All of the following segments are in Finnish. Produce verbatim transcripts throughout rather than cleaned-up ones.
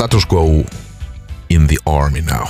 Status quo in the army now.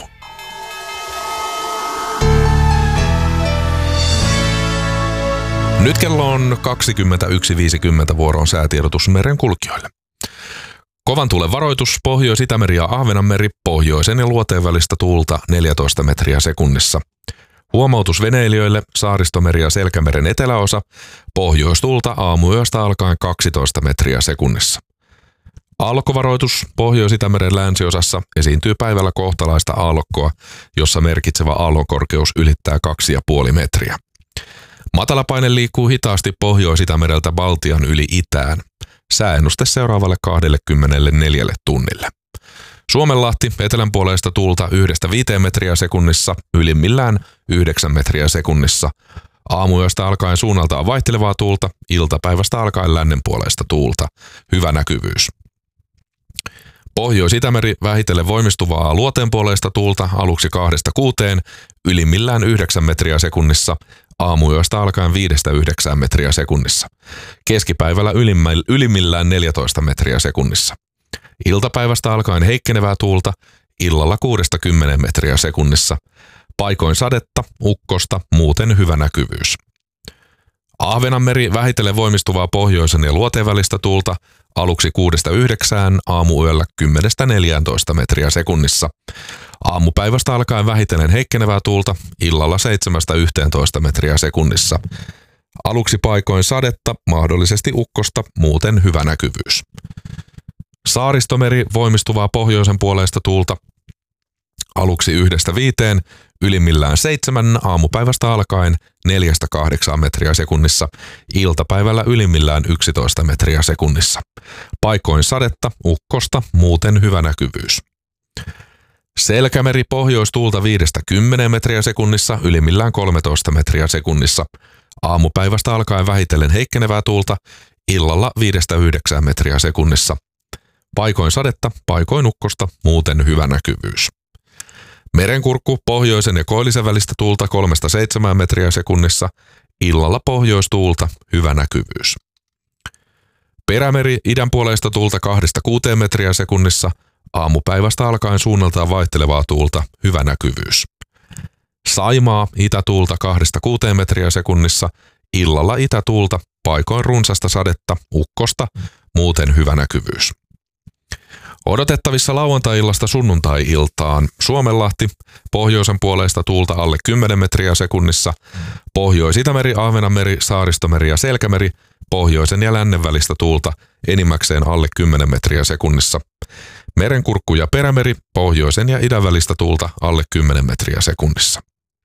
Nyt kello on kaksikymmentäyksi viisikymmentä, vuoroon säätiedotus merenkulkijoille. Kovan tuulen varoitus, Pohjois-Itämeri ja Ahvenanmeri, pohjoisen ja luoteen välistä tuulta neljätoista metriä sekunnissa. Huomautus veneilijöille, Saaristomeri ja Selkämeren eteläosa, pohjoistuulta aamuyöstä alkaen kaksitoista metriä sekunnissa. Aallokkovaroitus, Pohjois-Itämeren länsiosassa esiintyy päivällä kohtalaista aallokkoa, jossa merkitsevä aallonkorkeus ylittää kaksi pilkku viisi metriä. Matalapaine liikkuu hitaasti Pohjois-Itämereltä Baltian yli itään. Sääennuste seuraavalle kaksikymmentäneljä tunnille. Suomenlahti etelänpuoleista tuulta yhdestä viiteen metriä sekunnissa, ylimmillään yhdeksän metriä sekunnissa. Aamuyöstä alkaen suunnaltaan vaihtelevaa tuulta, iltapäivästä alkaen lännenpuoleista tuulta. Hyvä näkyvyys. Pohjois-Itämeri vähitellen voimistuvaa luoteenpuoleista tuulta aluksi kahdesta kuuteen, ylimmillään yhdeksän metriä sekunnissa. Aamuyöstä alkaen viidestä yhdeksään metriä sekunnissa. Keskipäivällä ylimmillään neljätoista metriä sekunnissa. Iltapäivästä alkaen heikkenevää tuulta, illalla kuudesta kymmeneen metriä sekunnissa. Paikoin sadetta, ukkosta, muuten hyvä näkyvyys. Ahvenanmeri vähitellen voimistuvaa pohjoisen ja luoteen välistä tuulta, aluksi kuudesta yhdeksään, aamuyöllä kymmenestä neljääntoista metriä sekunnissa. Aamupäivästä alkaen vähitellen heikkenevää tuulta, illalla seitsemästä yhteentoista metriä sekunnissa. Aluksi paikoin sadetta, mahdollisesti ukkosta, muuten hyvä näkyvyys. Saaristomeri voimistuvaa pohjoisen puoleista tuulta, aluksi yhdestä viiteen, ylimmillään seitsemän, aamupäivästä alkaen neljästä kahdeksaan metriä sekunnissa, iltapäivällä ylimmillään yksitoista metriä sekunnissa. Paikoin sadetta, ukkosta, muuten hyvä näkyvyys. Selkämeri pohjoistuulta viidestä kymmeneen metriä sekunnissa, ylimmillään kolmetoista metriä sekunnissa. Aamupäivästä alkaen vähitellen heikkenevää tuulta, illalla viidestä yhdeksään metriä sekunnissa. Paikoin sadetta, paikoin ukkosta, muuten hyvä näkyvyys. Merenkurkku pohjoisen ja koillisen välistä tuulta kolmesta seitsemään metriä sekunnissa, illalla pohjoistuulta, hyvä näkyvyys. Perämeri idänpuoleista tuulta kahdesta kuuteen metriä sekunnissa, aamupäivästä alkaen suunnaltaan vaihtelevaa tuulta, hyvä näkyvyys. Saimaa itätuulta kahdesta kuuteen metriä sekunnissa, illalla itätuulta, paikoin runsasta sadetta, ukkosta, muuten hyvä näkyvyys. Odotettavissa lauantai-illasta sunnuntai-iltaan Suomenlahti, pohjoisen puoleista tuulta alle kymmenen metriä sekunnissa, Pohjois-Itämeri, Ahvenanmeri, Saaristomeri ja Selkämeri, pohjoisen ja lännen välistä tuulta enimmäkseen alle kymmenen metriä sekunnissa. Merenkurkku ja Perämeri, pohjoisen ja idän välistä tuulta alle kymmenen metriä sekunnissa.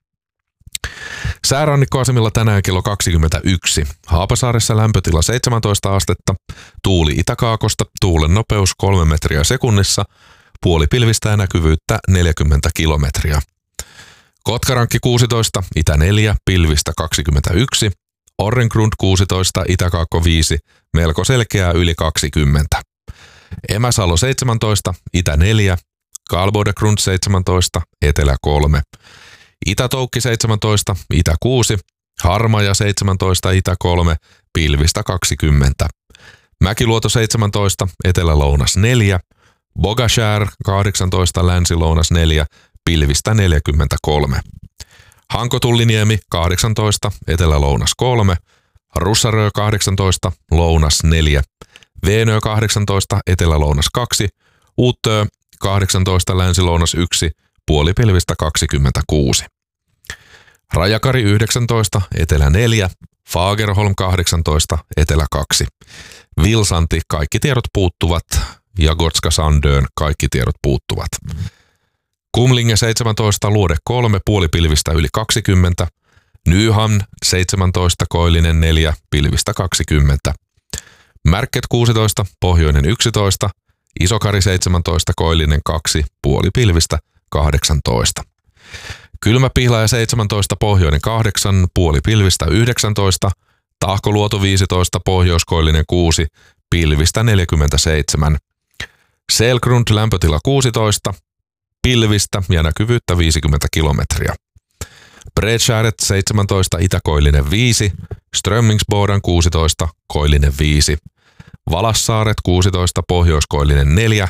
Säärannikkoasemilla tänään kello kaksikymmentäyksi. Haapasaaressa lämpötila seitsemäntoista astetta, tuuli itäkaakosta, tuulen nopeus kolme metriä sekunnissa, puolipilvistä ja näkyvyyttä neljäkymmentä kilometriä. Kotkarankki kuusitoista, itä neljä, pilvistä kaksikymmentäyksi, Orrengrund kuusitoista, itäkaakko viisi, melko selkeää yli kaksikymmentä. Emäsalo seitsemäntoista, itä neljä, Kalbodegrund seitsemäntoista, etelä kolme. Itä-Toukki seitsemäntoista, itä kuusi, Harmaja seitsemäntoista, itä kolme, pilvistä kaksikymmentä. Mäkiluoto seitsemäntoista, etelä-lounas neljä, Bogashär kahdeksantoista, länsi-lounas neljä, pilvistä neljäkymmentäkolme. Hankotulliniemi kahdeksantoista, etelä-lounas kolme, Russarö kahdeksantoista, lounas neljä, Veenö kahdeksantoista, etelä-lounas kaksi, Uuttöö kahdeksantoista, länsi-lounas yksi, puolipilvistä kaksikymmentäkuusi. Rajakari yhdeksäntoista, etelä neljä, Fagerholm kahdeksantoista, etelä kaksi. Vilsanti, kaikki tiedot puuttuvat, ja Gotska Sandön, kaikki tiedot puuttuvat. Kumlinge seitsemäntoista, Luode kolme, puolipilvistä yli kaksikymmentä. Nyhamn seitsemäntoista, Koillinen neljä, pilvistä kaksikymmentä. Märket kuusitoista, Pohjoinen yksitoista, Isokari seitsemäntoista, Koillinen kaksi, puolipilvistä kahdeksantoista. Kylmäpihlaja seitsemäntoista, Pohjoinen kahdeksan, puolipilvistä yhdeksäntoista, Tahkoluoto viisitoista, Pohjoiskoillinen kuusi, pilvistä neljäkymmentäseitsemän. Selgrund lämpötila kuusitoista, pilvistä ja näkyvyyttä viisikymmentä kilometriä. Bredskäret seitsemäntoista, Itäkoillinen viisi, Strömmingsboden kuusitoista, Koillinen viisi. Valassaaret kuusitoista, Pohjoiskoillinen neljä,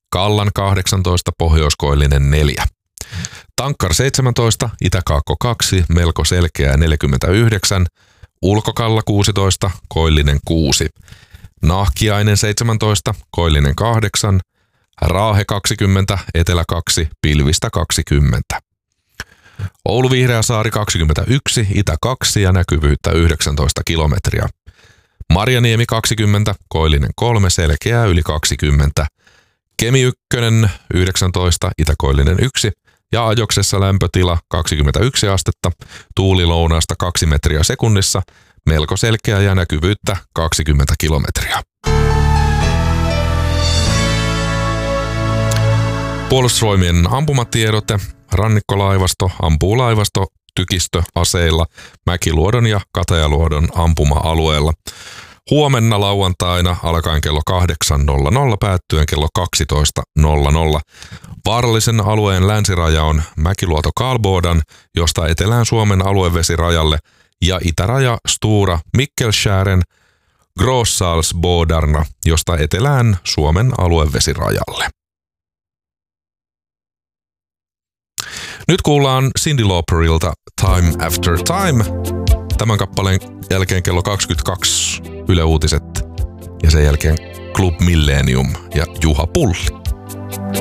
Kallan kahdeksantoista, Pohjoiskoillinen neljä. Tankkar seitsemäntoista, Itä-Kaakko kaksi, melko selkeää neljäkymmentäyhdeksän. Ulkokalla kuusitoista, Koillinen kuusi. Nahkiainen seitsemäntoista, Koillinen kahdeksan. Raahe kaksikymmentä, Etelä kaksi, pilvistä kaksikymmentä. Oulu Vihreäsaari kaksikymmentäyksi, Itä kaksi ja näkyvyyttä yhdeksäntoista kilometriä. Marjaniemi kaksikymmentä, Koillinen kolme, selkeää yli kaksikymmentä. Kemi yksi, yhdeksäntoista, Itä-Koillinen yksi ja Ajoksessa lämpötila kaksikymmentäyksi astetta, tuuli lounaasta kaksi metriä sekunnissa, melko selkeää ja näkyvyyttä kaksikymmentä kilometriä. Puolustusvoimien ampumatiedote. Rannikkolaivasto ampuu laivasto tykistö aseilla Mäkiluodon ja Katajaluodon ampuma-alueella. Huomenna lauantaina alkaen kello kahdeksan nolla nolla päättyen kello kaksitoista nolla nolla. Vaarallisen alueen länsiraja on Mäkiluoto-Kalbodan, josta etelään Suomen aluevesirajalle, ja itäraja Stura Mikkelskären Grosssalsbodarna, josta etelään Suomen aluevesirajalle. Nyt kuullaan Cyndi Lauperilta Time After Time. Tämän kappaleen jälkeen kello kaksikymmentäkaksi Yle Uutiset ja sen jälkeen Club Millennium ja Juha Pulli.